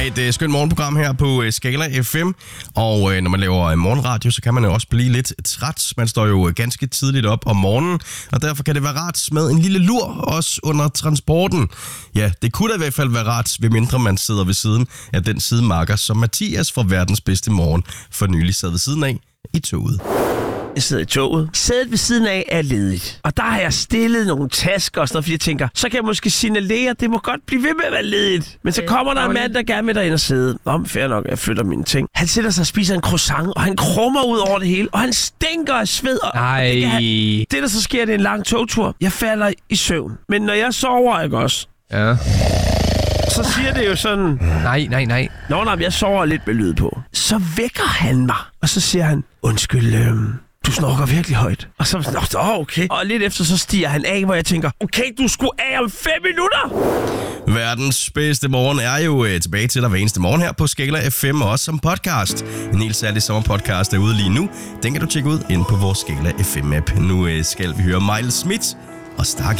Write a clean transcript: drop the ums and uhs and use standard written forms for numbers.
et skønt morgenprogram her på Skala FM. Og når man laver morgenradio, så kan man jo også blive lidt træt. Man står jo ganske tidligt op om morgenen, og derfor kan det være rart med en lille lur også under transporten. Ja, det kunne da i hvert fald være rart, ved mindre man sidder ved siden af den sidemarker, som Mathias fra Verdens Bedste Morgen for nylig sad ved siden af i toget. Jeg sidder i toget. Sædet ved siden af er ledigt. Og der har jeg stillet nogle tasker og sådan noget, fordi jeg tænker, så kan jeg måske signalere, at det må godt blive ved med at være ledigt. Men så kommer der en mand, der gerne vil derind og sidde. Fair nok, jeg flytter mine ting. Han sætter sig og spiser en croissant, og han krummer ud over det hele. Og han stinker af sved. Det der så sker, det er en lang togtur. Jeg falder i søvn. Men når jeg sover, ikke også? Ja. Så siger det jo sådan... Nej. Nå, jeg sover lidt med lyd på. Så vækker han mig, og så siger han, undskyld, du snorker virkelig højt. Og så, okay. Og lidt efter, så stiger han af, hvor jeg tænker, okay, du skulle af om 5 minutter. Verdens Bedste Morgen er jo tilbage til dig hver eneste morgen her på Skala FM, og også som podcast. En helt særlig sommerpodcast er ude lige nu. Den kan du tjekke ud inde på vores Skala FM-app. Nu skal vi høre Miles Smith og Stargate.